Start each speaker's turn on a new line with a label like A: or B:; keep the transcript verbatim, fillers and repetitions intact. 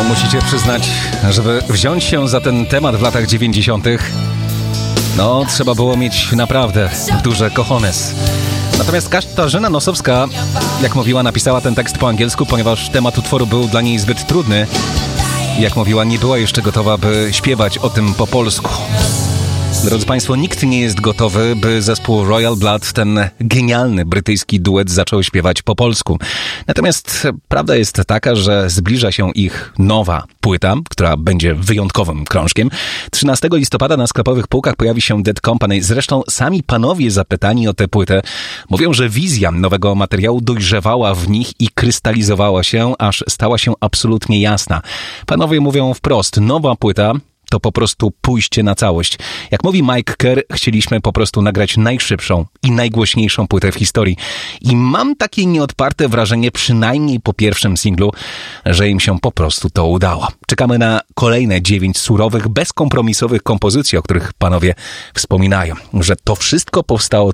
A: Musicie przyznać, żeby wziąć się za ten temat w latach dziewięćdziesiątych, no trzeba było mieć naprawdę duże cojones. Natomiast Katarzyna Nosowska, jak mówiła, napisała ten tekst po angielsku, ponieważ temat utworu był dla niej zbyt trudny. Jak mówiła, nie była jeszcze gotowa, by śpiewać o tym po polsku. Drodzy Państwo, nikt nie jest gotowy, by zespół Royal Blood, ten genialny brytyjski duet, zaczął śpiewać po polsku. Natomiast prawda jest taka, że zbliża się ich nowa płyta, która będzie wyjątkowym krążkiem. trzynastego listopada na sklepowych półkach pojawi się Dead Company. Zresztą sami panowie zapytani o tę płytę mówią, że wizja nowego materiału dojrzewała w nich i krystalizowała się, aż stała się absolutnie jasna. Panowie mówią wprost, nowa płyta to po prostu pójście na całość. Jak mówi Mike Kerr, chcieliśmy po prostu nagrać najszybszą i najgłośniejszą płytę w historii. I mam takie nieodparte wrażenie, przynajmniej po pierwszym singlu, że im się po prostu to udało. Czekamy na kolejne dziewięć surowych, bezkompromisowych kompozycji, o których panowie wspominają. Że to wszystko powstało